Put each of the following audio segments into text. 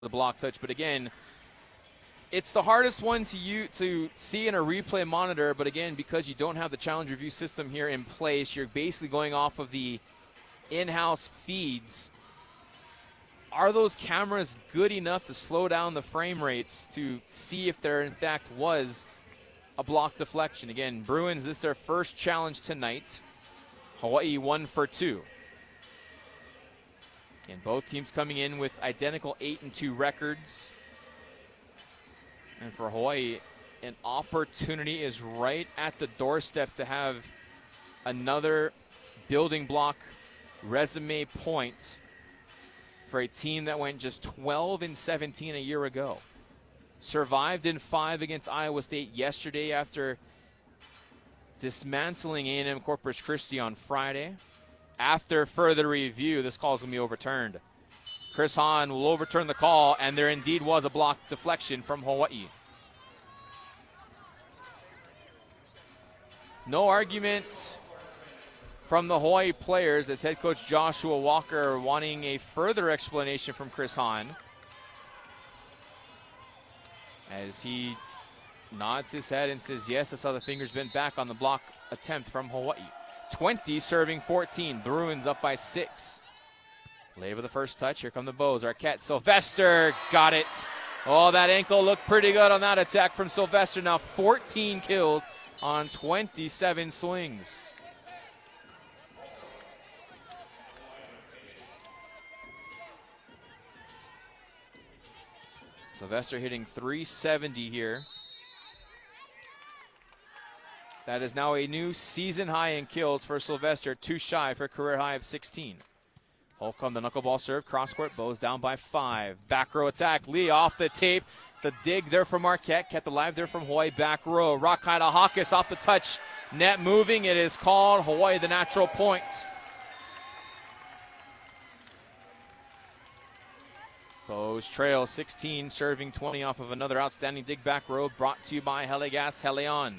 the block touch. But again, it's the hardest one to see in a replay monitor. But again, because you don't have the challenge review system here in place, you're basically going off of the in-house feeds. Are those cameras good enough to slow down the frame rates to see if there in fact was a block deflection? Again, Bruins, this is their first challenge tonight. Hawaii 1 for 2. Again, both teams coming in with identical 8-2 records. And for Hawaii, an opportunity is right at the doorstep to have another building block resume point for a team that went just 12-17 a year ago. Survived in 5 against Iowa State yesterday after dismantling A&M Corpus Christi on Friday. After further review, this call is going to be overturned. Chris Hahn will overturn the call, and there indeed was a block deflection from Hawaii. No argument from the Hawaii players as head coach Joshua Walker wanting a further explanation from Chris Hahn, as he nods his head and says, yes, I saw the fingers bent back on the block attempt from Hawaii. 20 serving 14. Bruins up by 6. Lay with the first touch. Here come the Bows. Arquette. Sylvester got it. Oh, that ankle looked pretty good on that attack from Sylvester. Now 14 kills on 27 swings. Sylvester hitting .370 here. That is now a new season high in kills for Sylvester, 2 shy for a career high of 16. Holcomb, the knuckleball serve, cross court, Bows down by 5. Back row attack, Lee off the tape. The dig there from Marquette, kept alive there from Hawaii, back row. Rockeye to Hawkes off the touch, net moving. It is called. Hawaii the natural point. Bows trail 16, serving 20 off of another outstanding dig back row, brought to you by Heligas Helion.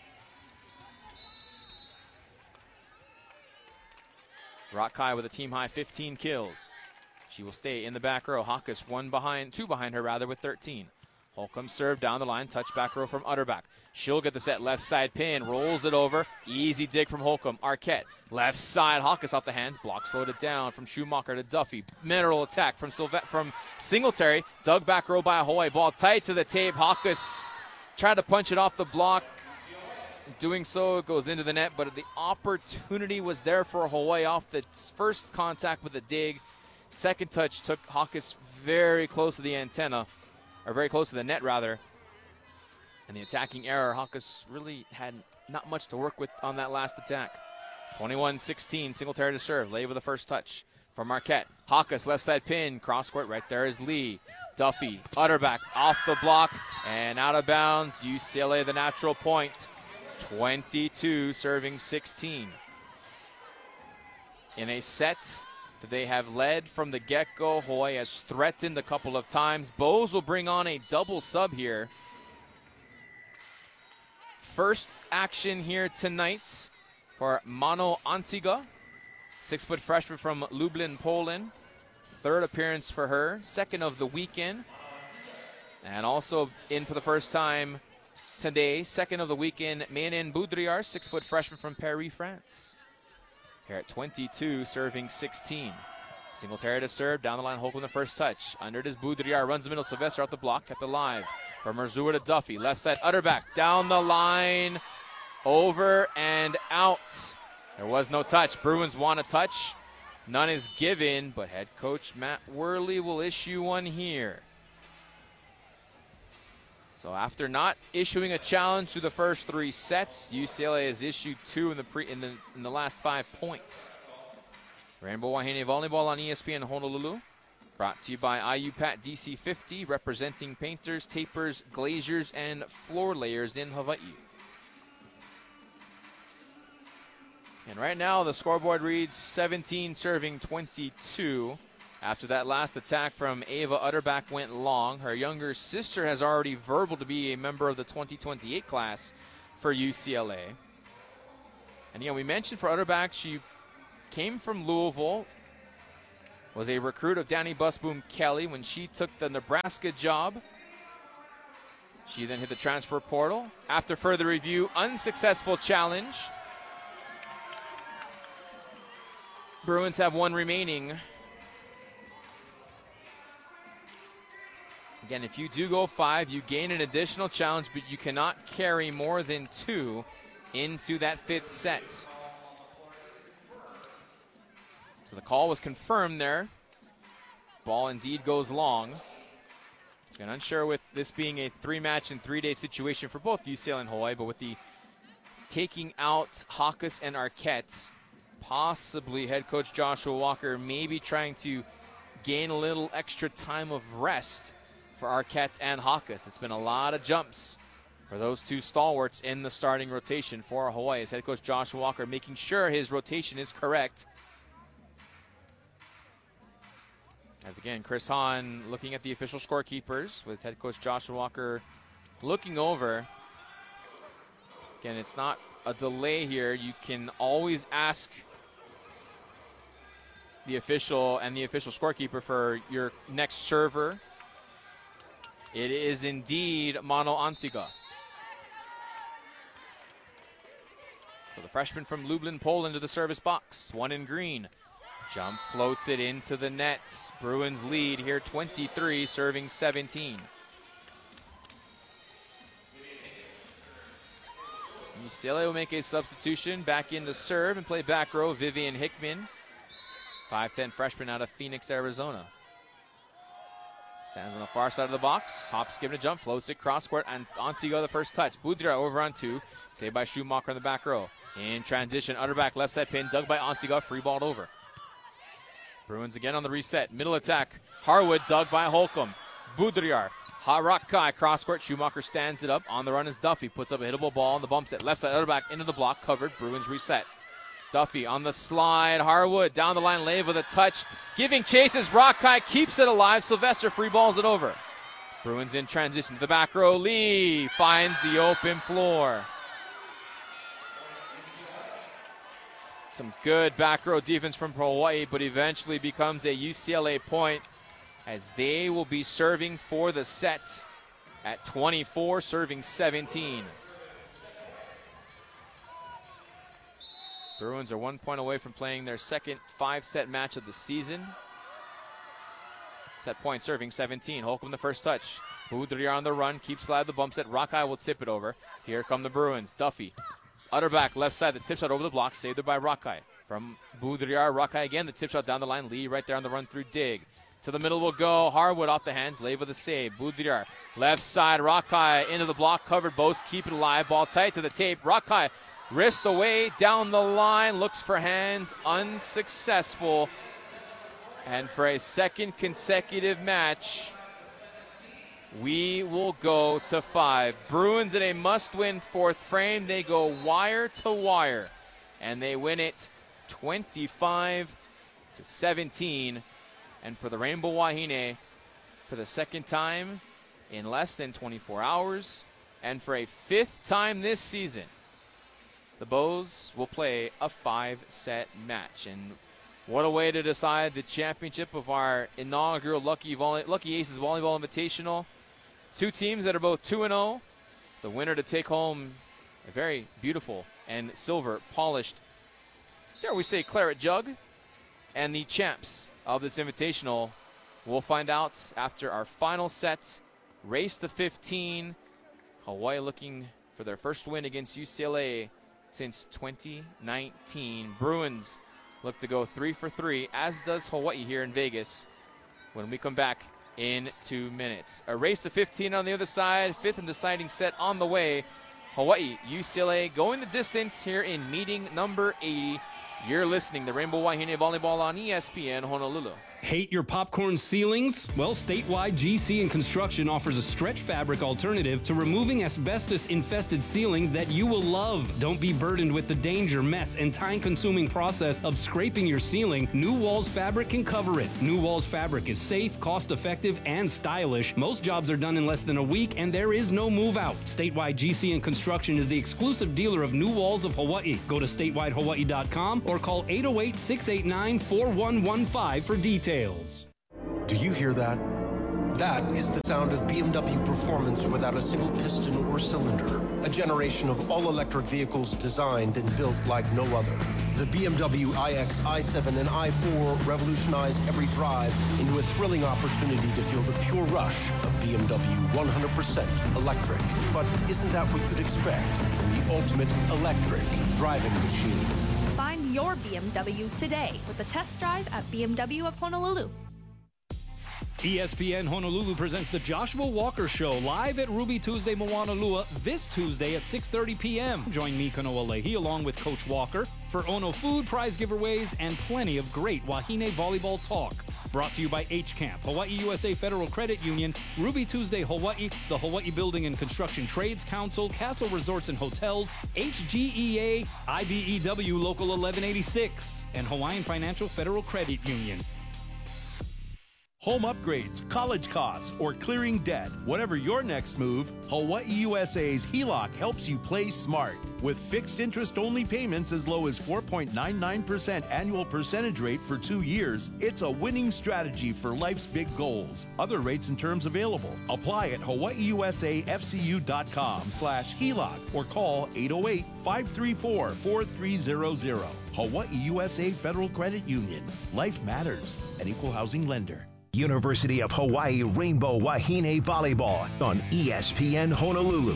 Rockeye with a team high 15 kills. She will stay in the back row. Hawkes two behind her rather with 13. Holcomb serve down the line, touch back row from Utterback. She'll get the set left side pin, rolls it over. Easy dig from Holcomb. Arquette, left side, Hawkes off the hands, block slowed it down from Schumacher to Duffy. Mineral attack from Singletary, dug back row by a Hawaii ball, tight to the tape. Hawkes tried to punch it off the block. Doing so, it goes into the net, but the opportunity was there for Hawaii off the first contact with the dig. Second touch took Hawkes very close to the antenna, or very close to the net, rather. And the attacking error, Hawkes really had not much to work with on that last attack. 21-16, Singletary to serve. Lay with the first touch from Marquette. Hawkes, left side pin, cross court, right there is Lee. Duffy, Utterback, off the block, and out of bounds. UCLA the natural point. 22 serving 16. In a set that they have led from the get-go, Hawaii has threatened a couple of times. Bows will bring on a double sub here. First action here tonight for Mano Antiga, 6-foot freshman from Lublin, Poland. Third appearance for her, second of the weekend. And also in for the first time today, second of the weekend, Manen Boudriard, 6-foot freshman from Paris, France. Here at 22, serving 16. Singletary to serve, down the line, Holcomb the first touch. Under it is Boudriard, runs the middle, Sylvester out the block, kept alive. From Merzua to Duffy, left side, Utterback, down the line, over and out. There was no touch. Bruins want a touch. None is given, but head coach Matt Worley will issue one here. So after not issuing a challenge through the first 3 sets, UCLA has issued 2 in the last 5 points. Rainbow Wahine Volleyball on ESPN Honolulu. Brought to you by IUPAT DC50, representing painters, tapers, glaziers, and floor layers in Hawaii. And right now the scoreboard reads 17 serving 22. After that last attack from Ava Utterback went long, her younger sister has already verbal to be a member of the 2028 class for UCLA. And we mentioned for Utterback, she came from Louisville, was a recruit of Danny Busboom Kelly when she took the Nebraska job. She then hit the transfer portal. After further review, unsuccessful challenge. Bruins have one remaining. Again, if you do go 5, you gain an additional challenge, but you cannot carry more than 2 into that 5th set. So the call was confirmed there. Ball indeed goes long. Again, unsure with this being a 3-match and 3-day situation for both UCLA and Hawaii, but with the taking out Hawkes and Arquette, possibly head coach Joshua Walker maybe trying to gain a little extra time of rest for Arquette and Hawkes. It's been a lot of jumps for those two stalwarts in the starting rotation for Hawaii. As head coach Joshua Walker making sure his rotation is correct. As again, Chris Hahn looking at the official scorekeepers with head coach Joshua Walker looking over. Again, it's not a delay here. You can always ask the official and the official scorekeeper for your next server. It is indeed Mano Antigua. So the freshman from Lublin, Poland, to the service box. One in green. Jump floats it into the nets. Bruins lead here 23, serving 17. UCLA will make a substitution back in to serve and play back row. Vivian Hickman, 5'10 freshman out of Phoenix, Arizona. Stands on the far side of the box. Hops, giving a jump, floats it cross court, and Antigua the first touch. Budria over on 2. Saved by Schumacher in the back row. In transition, Utterback left side pin, dug by Antigua, free balled over. Bruins again on the reset. Middle attack. Harwood dug by Holcomb. Budriar. Harakai cross court. Schumacher stands it up. On the run is Duffy. Puts up a hittable ball on the bump set. Left side Utterback into the block. Covered. Bruins reset. Duffy on the slide. Harwood down the line. Lave with a touch. Giving chases. Rakai keeps it alive. Sylvester free balls it over. Bruins in transition to the back row. Lee finds the open floor. Some good back row defense from Hawaii, but eventually becomes a UCLA point as they will be serving for the set at 24, serving 17. Bruins are 1 point away from playing their second 5-set match of the season. Set point serving 17. Holcomb the first touch. Budriar on the run, keeps slide the bump set. Rakai will tip it over. Here come the Bruins. Duffy. Utterback left side, the tip shot over the block, saved there by Rakai. From Budriar, Rakai again, the tip shot down the line. Lee right there on the run through dig. To the middle will go. Harwood off the hands. Lave with a save. Budriar left side. Rakai into the block. Covered. Bose keep it alive. Ball tight to the tape. Rakai wrist away down the line. Looks for hands. Unsuccessful. And for a second consecutive match, we will go to 5. Bruins in a must-win 4th frame. They go wire to wire, and they win it 25-17. And for the Rainbow Wahine, for the second time in less than 24 hours, and for a 5th time this season, the Bows will play a 5-set match. And what a way to decide the championship of our inaugural Lucky Aces Volleyball Invitational. 2 teams that are both 2-0. The winner to take home a very beautiful and silver polished, dare we say, claret jug. And the champs of this invitational will find out after our final set. Race to 15. Hawaii looking for their first win against UCLA since 2019. Bruins look to go 3 for 3, as does Hawaii here in Vegas when we come back in 2 minutes. A race to 15 on the other side. 5th and deciding set on the way. Hawaii, UCLA going the distance here in meeting number 80. You're listening to Rainbow Wahine Volleyball on ESPN Honolulu. Hate your popcorn ceilings? Well, Statewide GC and Construction offers a stretch fabric alternative to removing asbestos-infested ceilings that you will love. Don't be burdened with the danger, mess, and time-consuming process of scraping your ceiling. New Walls Fabric can cover it. New Walls Fabric is safe, cost-effective, and stylish. Most jobs are done in less than a week, and there is no move-out. Statewide GC and Construction is the exclusive dealer of New Walls of Hawaii. Go to statewidehawaii.com or call 808-689-4115 for details. details. Do you hear that? That is the sound of BMW performance without a single piston or cylinder. A generation of all-electric vehicles designed and built like no other. The BMW iX, i7, and i4 revolutionize every drive into a thrilling opportunity to feel the pure rush of BMW 100% electric. But isn't that what you'd expect from the ultimate electric driving machine? Find your BMW today with a test drive at BMW of Honolulu. ESPN Honolulu presents the Joshua Walker Show live at Ruby Tuesday Moanalua this Tuesday at 6:30 p.m. Join me, Kanoa Leahy, along with Coach Walker for Ono food, prize giveaways, and plenty of great Wahine volleyball talk. Brought to you by H-Camp, Hawaii USA Federal Credit Union, Ruby Tuesday Hawaii, the Hawaii Building and Construction Trades Council, Castle Resorts and Hotels, HGEA, IBEW Local 1186, and Hawaiian Financial Federal Credit Union. Home upgrades, college costs, or clearing debt. Whatever your next move, Hawaii USA's HELOC helps you play smart. With fixed interest-only payments as low as 4.99% annual percentage rate for 2 years, it's a winning strategy for life's big goals. Other rates and terms available. Apply at hawaiiusafcu.com/HELOC or call 808-534-4300. Hawaii USA Federal Credit Union. Life matters. An equal housing lender. University of Hawaii Rainbow Wahine Volleyball on ESPN Honolulu.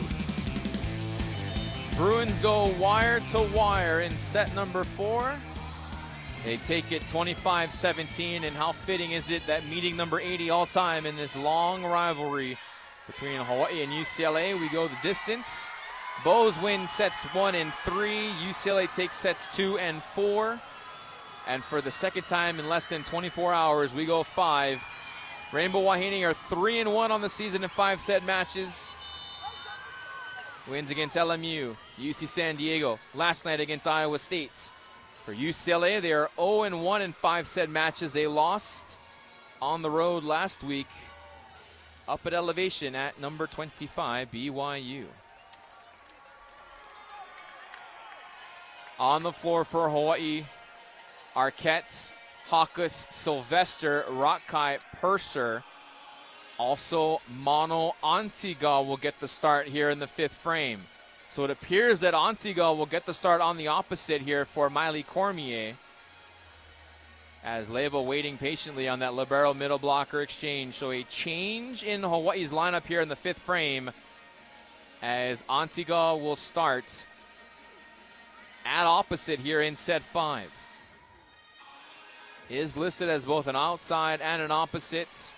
Bruins go wire to wire in set number 4. They take it 25-17, and how fitting is it that meeting number 80 all-time in this long rivalry between Hawaii and UCLA. We go the distance. Bows win sets 1 and 3. UCLA takes sets 2 and 4. And for the second time in less than 24 hours, we go 5. Rainbow Wahine are 3-1 on the season in 5-set matches. Wins against LMU, UC San Diego, last night against Iowa State. For UCLA, they are 0-1 in 5-set matches. They lost on the road last week, up at elevation at number 25, BYU. On the floor for Hawaii, Arquette, Hawkus, Sylvester, Ratkai, Purser. Also, Mono Antigua will get the start here in the 5th frame. So it appears that Antigua will get the start on the opposite here for Miley Cormier. As Leva waiting patiently on that libero middle blocker exchange. So a change in Hawaii's lineup here in the 5th frame as Antigua will start at opposite here in set 5. Is listed as both an outside and an opposite.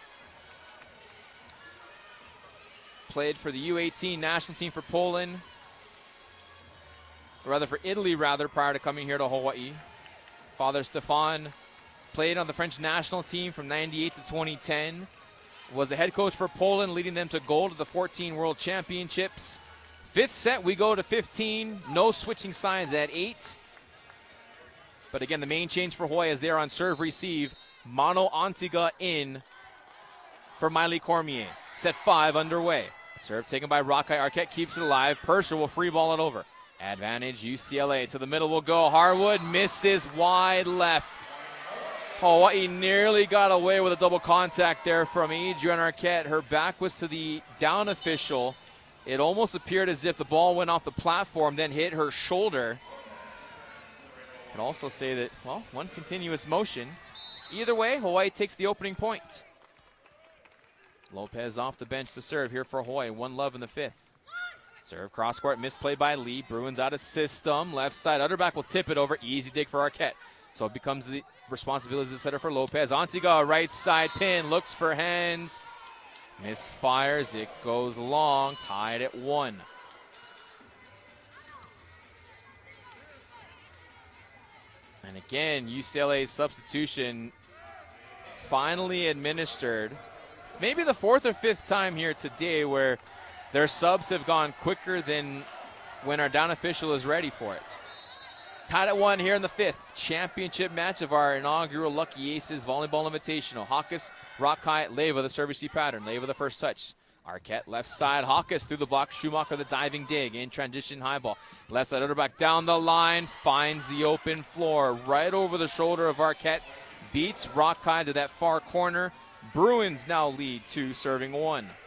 Played for the U18 national team for Poland. Or rather for Italy, prior to coming here to Hawaii. Father Stefan played on the French national team from 98 to 2010. Was the head coach for Poland, leading them to gold at the 14 World Championships. 5th set, we go to 15. No switching sides at 8. But again, the main change for Hawaii is there on serve receive. Mono Antigua in for Miley Cormier. Set 5 underway. Serve taken by Ratkai. Arquette keeps it alive. Purser will free ball it over. Advantage UCLA. To the middle will go. Harwood misses wide left. Hawaii nearly got away with a double contact there from Adrienne Arquette. Her back was to the down official. It almost appeared as if the ball went off the platform, then hit her shoulder. Could also say that, well, one continuous motion. Either way, Hawaii takes the opening point. Lopez off the bench to serve here for Hawaii. 1-love in the 5th. Serve cross court, misplayed by Lee. Bruins out of system. Left side, Utterback will tip it over. Easy dig for Arquette. So it becomes the responsibility of the setter for Lopez. Antigua, right side pin, looks for hands. Misfires, it goes long. Tied at 1. And again, UCLA's substitution finally administered. It's maybe the 4th or 5th time here today where their subs have gone quicker than when our down official is ready for it. Tied at 1 here in the 5th. Championship match of our inaugural Lucky Aces Volleyball Invitational. Hawkus, Ratkai, Leva, the service pattern. Leva, the first touch. Arquette, left side. Hawkus through the block. Schumacher, the diving dig. In transition, high ball. Left side, Utterback down the line. Finds the open floor. Right over the shoulder of Arquette. beats Rockeye to that far corner. Bruins now lead 2 serving 1.